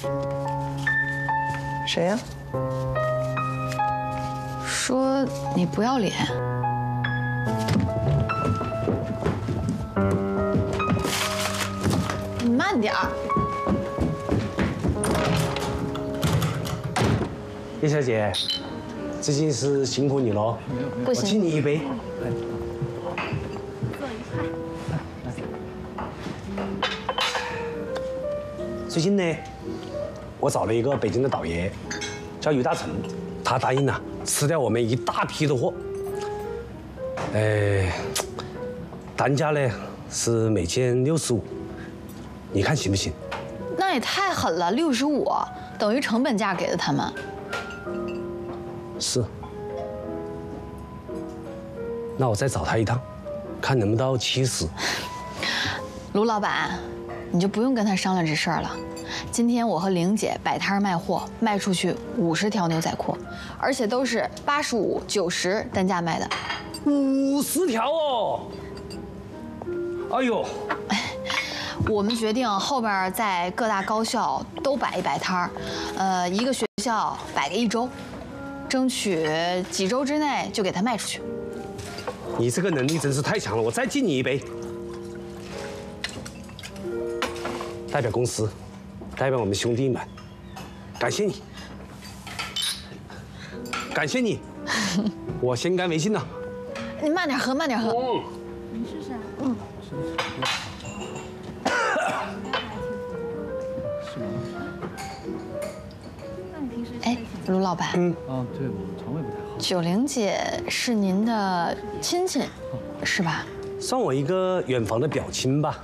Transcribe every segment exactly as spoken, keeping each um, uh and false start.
谁呀？ 说你不要脸。你慢点儿。 叶小姐，最近是辛苦你喽。 不行， 我敬你一杯。最近呢，我找了一个北京的导爷，叫于大成，他答应了吃掉我们一大批的货。呃，单价呢是每件六十五，你看行不行？ 那也太狠了，六十五等于成本价给的他们。 是。那我再找他一趟，看能不能到七十。 卢老板，你就不用跟他商量这事儿了。今天我和玲姐摆摊卖货，卖出去五十条牛仔裤，而且都是八十五、九十单价卖的。 五十条哦！哎呦， 我们决定后边在各大高校都摆一摆摊儿，呃，一个学校摆个一周，争取几周之内就给它卖出去。 你这个能力真是太强了！我再敬你一杯。代表公司，代表我们兄弟们，感谢你，感谢你，我先干为敬了。 你慢点喝，慢点喝。 嗯， 你试试。 嗯。哎，卢老板。嗯。 啊，对我肠胃不太好。 九玲姐是您的亲戚，是吧？ 算我一个远房的表亲吧。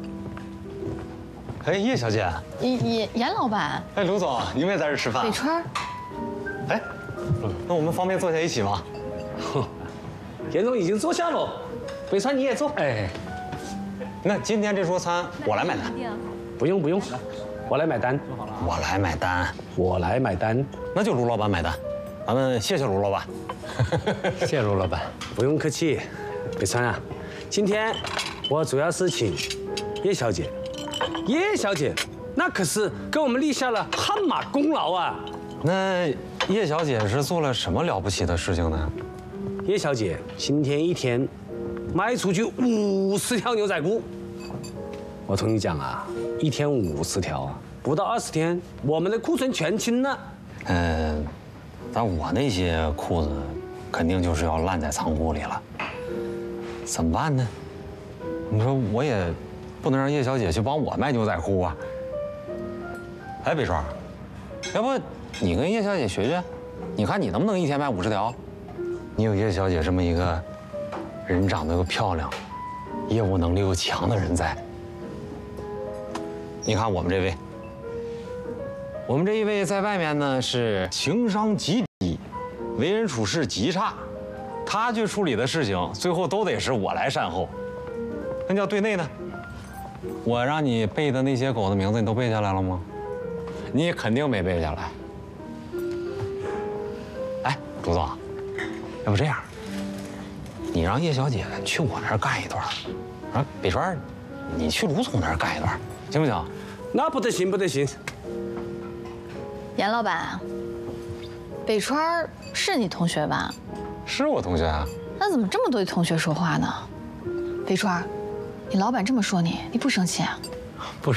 哎，叶小姐。 严严严老板。 哎，卢总，你们也在这吃饭？ 北川。 哎，那我们方便坐下一起吗？ 哼，严总已经坐下了，北川你也坐。 哎，那今天这桌餐我来买单。 不用不用，我来买单。 我来买单。 我来买单。 那就卢老板买单，咱们谢谢卢老板。 谢谢卢老板。不用客气，北川啊，今天我主要是请叶小姐。叶小姐，那可是给我们立下了汗马功劳啊！ 那叶小姐是做了什么了不起的事情呢？ 叶小姐今天一天卖出去五十条牛仔裤，我同你讲啊，一天五十条啊，不到二十天，我们的库存全清了。 嗯，但我那些裤子肯定就是要烂在仓库里了，怎么办呢？你说我也不能让叶小姐去帮我卖牛仔裤啊。哎，北川，要不你跟叶小姐学学，你看你能不能一天卖五十条？你有叶小姐这么一个人长得又漂亮、业务能力又强的人在。你看我们这位，我们这一位在外面呢是情商极低，为人处事极差，他去处理的事情，最后都得是我来善后。那叫对内呢？我让你背的那些狗的名字，你都背下来了吗？你肯定没背下来。哎，朱总，要不这样，你让叶小姐去我那儿干一段，啊，北川，你去卢总那儿干一段，行不行？ 那不得行，不得行。 严老板，北川是你同学吧？ 是我同学啊。 那怎么这么对同学说话呢？北川，你老板这么说你，你不生气啊？